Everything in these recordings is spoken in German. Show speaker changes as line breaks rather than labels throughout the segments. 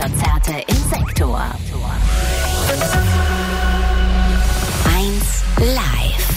Konzerte im Sektor. 1 Live.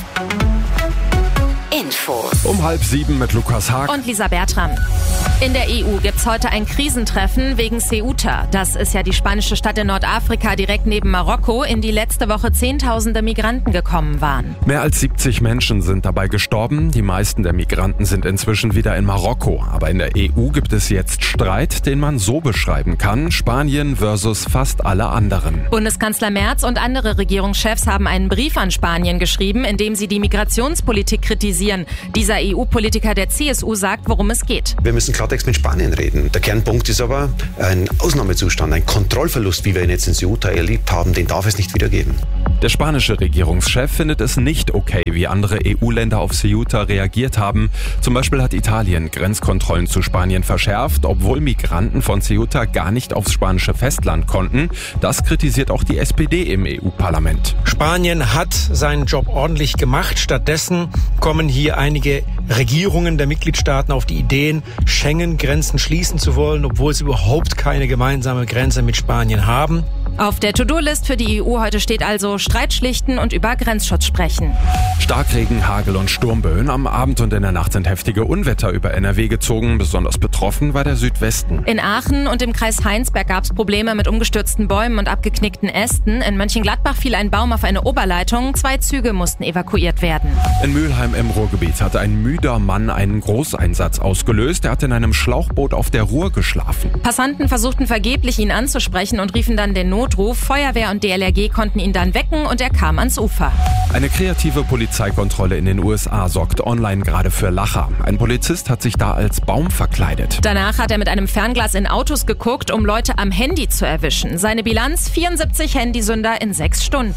Infos.
Um 6:30 mit Lukas Haag
und Lisa Bertram. In der EU gibt's heute ein Krisentreffen wegen Ceuta. Das ist ja die spanische Stadt in Nordafrika direkt neben Marokko, in die letzte Woche Zehntausende Migranten gekommen waren.
Mehr als 70 Menschen sind dabei gestorben. Die meisten der Migranten sind inzwischen wieder in Marokko. Aber in der EU gibt es jetzt Streit, den man so beschreiben kann: Spanien versus fast alle anderen.
Bundeskanzler Merz und andere Regierungschefs haben einen Brief an Spanien geschrieben, in dem sie die Migrationspolitik kritisieren. Dieser EU-Politiker der CSU sagt, worum es geht.
Wir müssen Klartext mit Spanien reden. Der Kernpunkt ist aber ein Ausnahmezustand, ein Kontrollverlust, wie wir ihn jetzt in Ceuta erlebt haben, den darf es nicht wieder geben.
Der spanische Regierungschef findet es nicht okay, wie andere EU-Länder auf Ceuta reagiert haben. Zum Beispiel hat Italien Grenzkontrollen zu Spanien verschärft, obwohl Migranten von Ceuta gar nicht aufs spanische Festland konnten. Das kritisiert auch die SPD im EU-Parlament.
Spanien hat seinen Job ordentlich gemacht. Stattdessen kommen hier einige Regierungen der Mitgliedstaaten auf die Ideen, Schengen-Grenzen schließen zu wollen, obwohl sie überhaupt keine gemeinsame Grenze mit Spanien haben.
Auf der To-Do-List für die EU heute steht also Streit schlichten und über Grenzschutz sprechen.
Starkregen, Hagel und Sturmböen. Am Abend und in der Nacht sind heftige Unwetter über NRW gezogen. Besonders betroffen war der Südwesten.
In Aachen und im Kreis Heinsberg gab es Probleme mit umgestürzten Bäumen und abgeknickten Ästen. In Mönchengladbach fiel ein Baum auf eine Oberleitung. 2 Züge mussten evakuiert werden.
In Mülheim im Ruhrgebiet hatte ein müder Mann einen Großeinsatz ausgelöst. Er hat in einem Schlauchboot auf der Ruhr geschlafen.
Passanten versuchten vergeblich, ihn anzusprechen und riefen dann den Notruf. Feuerwehr und DLRG konnten ihn dann wecken und er kam ans Ufer.
Eine kreative Polizeikontrolle in den USA sorgt online gerade für Lacher. Ein Polizist hat sich da als Baum verkleidet.
Danach hat er mit einem Fernglas in Autos geguckt, um Leute am Handy zu erwischen. Seine Bilanz: 74 Handysünder in 6 Stunden.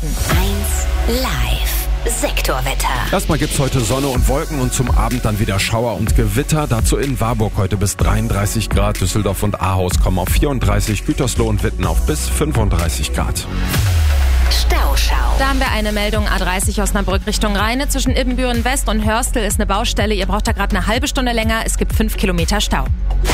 1 Live. Sektorwetter.
Erstmal gibt's heute Sonne und Wolken und zum Abend dann wieder Schauer und Gewitter. Dazu in Warburg heute bis 33 Grad. Düsseldorf und Ahaus kommen auf 34, Gütersloh und Witten auf bis 35 Grad.
Stauschau.
Da haben wir eine Meldung: A30 Osnabrück Richtung Rheine. Zwischen Ibbenbüren West und Hörstel ist eine Baustelle. Ihr braucht da gerade eine halbe Stunde länger. Es gibt 5 Kilometer Stau.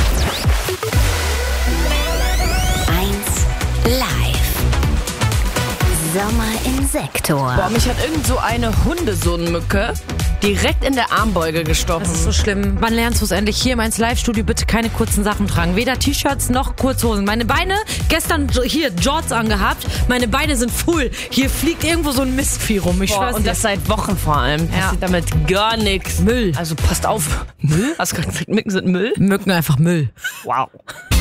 1 Live. Sommer im Sektor.
Boah, mich hat irgend so eine Hundesohnmücke direkt in der Armbeuge gestochen.
Das ist so schlimm. Wann lernst du es endlich? Hier im 1 Live-Studio bitte keine kurzen Sachen tragen. Weder T-Shirts noch Kurzhosen. Meine Beine, gestern hier Jorts angehabt, meine Beine sind full. Hier fliegt irgendwo so ein Mistvieh rum. Ich schwör's
Und
dir.
das seit Wochen vor allem.
Ja.
Passiert damit gar nichts.
Müll.
Also passt auf. Müll? Hast du gerade gesagt, Mücken sind Müll?
Mücken einfach Müll.
Wow.